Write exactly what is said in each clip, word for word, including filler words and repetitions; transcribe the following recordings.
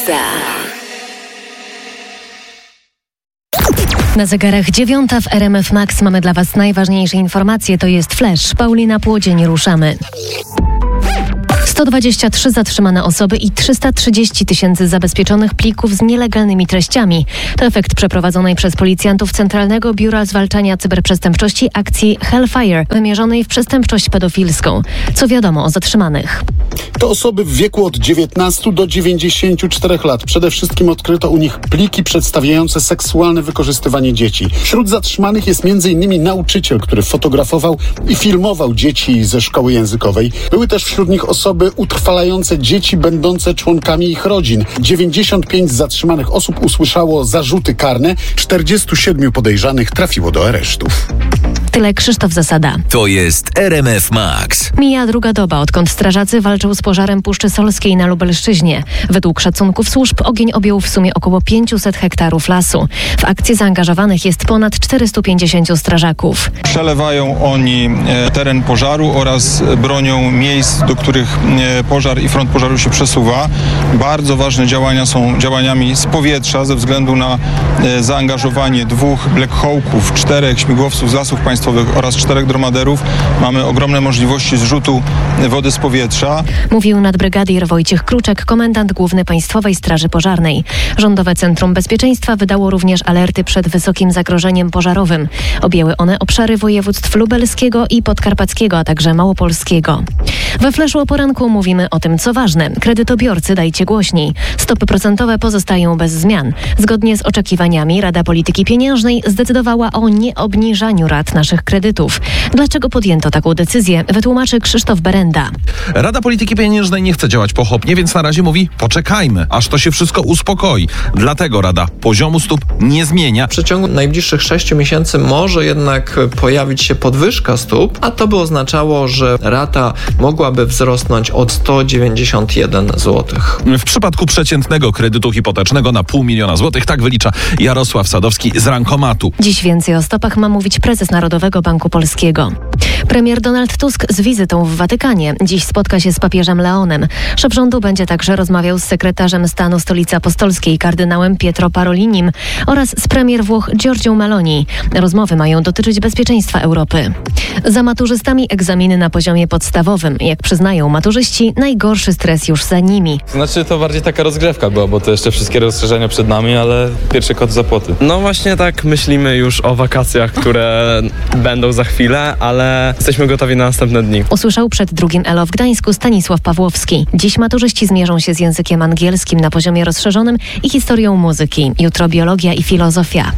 Ekstraklasa. Na zegarach dziewiąta w R M F Max mamy dla Was najważniejsze informacje. To jest Flash. Paulina Płodzień, ruszamy. sto dwadzieścia trzy zatrzymane osoby i trzysta trzydzieści tysięcy zabezpieczonych plików z nielegalnymi treściami. To efekt przeprowadzonej przez policjantów Centralnego Biura Zwalczania Cyberprzestępczości akcji Hellfire, wymierzonej w przestępczość pedofilską. Co wiadomo o zatrzymanych? To osoby w wieku od dziewiętnastu do dziewięćdziesięciu czterech lat. Przede wszystkim odkryto u nich pliki przedstawiające seksualne wykorzystywanie dzieci. Wśród zatrzymanych jest między innymi nauczyciel, który fotografował i filmował dzieci ze szkoły językowej. Były też wśród nich osoby utrwalające dzieci będące członkami ich rodzin. dziewięćdziesiąt pięć z zatrzymanych osób usłyszało zarzuty karne, czterdziestu siedmiu podejrzanych trafiło do aresztów. Tyle Krzysztof Zasada. To jest R M F Max. Mija druga doba, odkąd strażacy walczą z pożarem Puszczy Solskiej na Lubelszczyźnie. Według szacunków służb ogień objął w sumie około pięćset hektarów lasu. W akcję zaangażowanych jest ponad czterystu pięćdziesięciu strażaków. Przelewają oni teren pożaru oraz bronią miejsc, do których pożar i front pożaru się przesuwa. Bardzo ważne działania są działaniami z powietrza ze względu na zaangażowanie dwóch Black Hawków, czterech śmigłowców z Lasów Państwowych oraz czterech dromaderów. Mamy ogromne możliwości zrzutu wody z powietrza. Mówił nadbrygadier Wojciech Kruczek, komendant główny Państwowej Straży Pożarnej. Rządowe Centrum Bezpieczeństwa wydało również alerty przed wysokim zagrożeniem pożarowym. Objęły one obszary województw lubelskiego i podkarpackiego, a także małopolskiego. We Flashu o poranku mówimy o tym, co ważne. Kredytobiorcy, dajcie głośniej. Stopy procentowe pozostają bez zmian. Zgodnie z oczekiwaniami Rada Polityki Pieniężnej zdecydowała o nieobniżaniu rat naszych kredytów. Dlaczego podjęto taką decyzję, wytłumaczy Krzysztof Berenda. Rada Polityki Pieniężnej nie chce działać pochopnie, więc na razie mówi poczekajmy, aż to się wszystko uspokoi. Dlatego Rada poziomu stóp nie zmienia. W przeciągu najbliższych sześciu miesięcy może jednak pojawić się podwyżka stóp, a to by oznaczało, że rata mogłaby wzrosnąć o sto dziewięćdziesiąt jeden złotych. W przypadku przeciętnego kredytu hipotecznego na pół miliona złotych, tak wylicza Jarosław Sadowski z Rankomatu. Dziś więcej o stopach ma mówić prezes Narodowego Banku Polskiego. Premier Donald Tusk z wizytą w Watykanie. Dziś spotka się z papieżem Leonem. Szef rządu będzie także rozmawiał z sekretarzem stanu Stolicy Apostolskiej kardynałem Pietro Parolinim oraz z premier Włoch Giorgią Meloni. Rozmowy mają dotyczyć bezpieczeństwa Europy. Za maturzystami egzaminy na poziomie podstawowym. Jak przyznają maturzyści, najgorszy stres już za nimi. Znaczy to bardziej taka rozgrzewka była, bo to jeszcze wszystkie rozszerzenia przed nami, ale pierwszy kot za płoty. No właśnie tak myślimy już o wakacjach, które będą za chwilę, ale jesteśmy gotowi na następne dni. Usłyszał przed drugim E L O w Gdańsku Stanisław Pawłowski. Dziś maturzyści zmierzą się z językiem angielskim na poziomie rozszerzonym i historią muzyki. Jutro biologia i filozofia.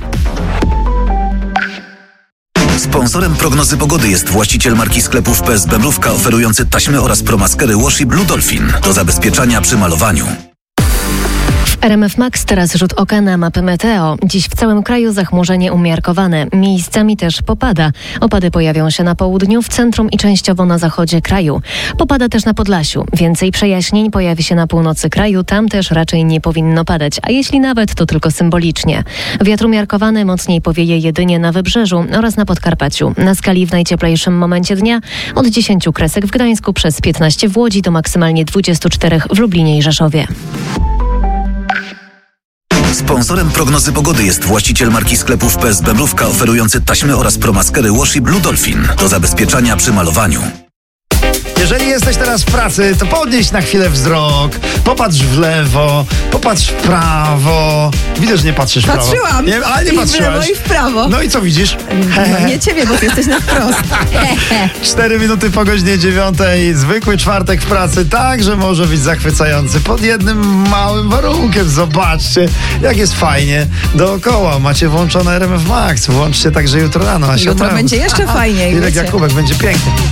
Sponsorem prognozy pogody jest właściciel marki sklepów P S B Mrówka, oferujący taśmy oraz promaskery Washi Blue Dolphin do zabezpieczania przy malowaniu. R M F Max, teraz rzut oka na mapy meteo. Dziś w całym kraju zachmurzenie umiarkowane. Miejscami też popada. Opady pojawią się na południu, w centrum i częściowo na zachodzie kraju. Popada też na Podlasiu. Więcej przejaśnień pojawi się na północy kraju. Tam też raczej nie powinno padać, a jeśli nawet, to tylko symbolicznie. Wiatr umiarkowany mocniej powieje jedynie na Wybrzeżu oraz na Podkarpaciu. Na skali w najcieplejszym momencie dnia od dziesięciu kresek w Gdańsku przez piętnaście w Łodzi do maksymalnie dwudziestu czterech w Lublinie i Rzeszowie. Sponsorem prognozy pogody jest właściciel marki sklepów P S B Mrówka, oferujący taśmy oraz promaskery Washi Blue Dolphin do zabezpieczania przy malowaniu. Jeżeli jesteś teraz w pracy, to podnieś na chwilę wzrok, popatrz w lewo, popatrz w prawo. Widzę, że nie patrzysz w prawo. Patrzyłam. Nie, ale nie I patrzyłaś. w lewo i w prawo. No i co widzisz? No, nie ciebie, bo ty jesteś na wprost. Cztery minuty po godzinie dziewiątej. Zwykły czwartek w pracy także może być zachwycający. Pod jednym małym warunkiem. Zobaczcie, jak jest fajnie dookoła. Macie włączone R M F Max. Włączcie także jutro rano. Jutro będzie jeszcze fajniej. Irek Jakubek, będzie pięknie.